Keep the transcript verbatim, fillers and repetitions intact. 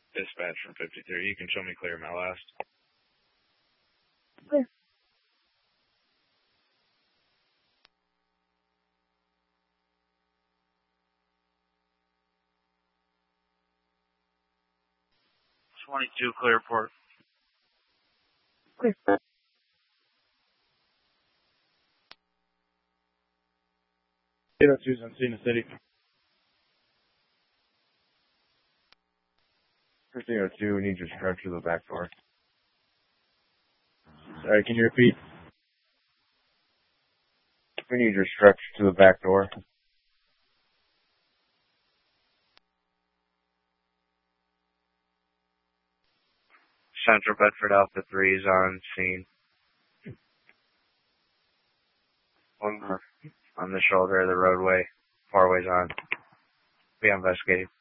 Dispatch from fifty-three. You can show me clear my last. Clear. twenty-two, clear port. Clear. eight oh two's on scene of city. fifteen oh two, we need your structure to the back door. Sorry, can you repeat? We need your structure to the back door. Central Bedford Alpha three is on scene. One more on the shoulder of the roadway. Four ways on. Be investigating.